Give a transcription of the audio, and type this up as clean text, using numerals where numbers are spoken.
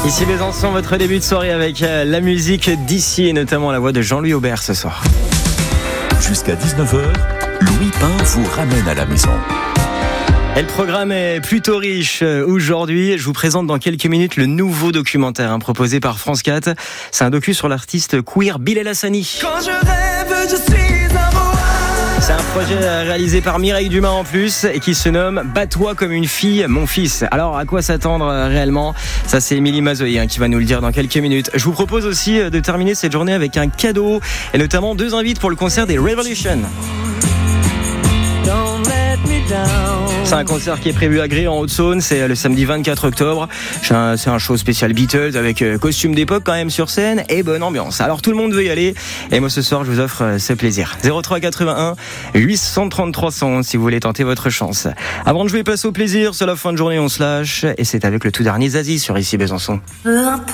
Ici Besançon, votre début de soirée avec la musique d'ici et notamment la voix de Jean-Louis Aubert ce soir. Jusqu'à 19h, Louis Pain vous ramène à la maison. Et le programme est plutôt riche aujourd'hui. Je vous présente dans quelques minutes le nouveau documentaire proposé par France 4. C'est un docu sur l'artiste queer Bilal Hassani. Quand je rêve, je suis un roi. C'est un projet réalisé par Mireille Dumas en plus et qui se nomme « Bats-toi comme une fille, mon fils ». Alors à quoi s'attendre réellement ? Ça c'est Émilie Mazoyer qui va nous le dire dans quelques minutes. Je vous propose aussi de terminer cette journée avec un cadeau et notamment 2 invites pour le concert des Revolution. C'est un concert qui est prévu à Gré en Haute-Saône, c'est le samedi 24 octobre. C'est un show spécial Beatles avec costume d'époque quand même sur scène et bonne ambiance. Alors tout le monde veut y aller et moi ce soir je vous offre ce plaisir. 03 81 833 111 si vous voulez tenter votre chance. Avant de jouer, place au plaisir, c'est la fin de journée, on se lâche et c'est avec le tout dernier Zazie sur Ici Besançon.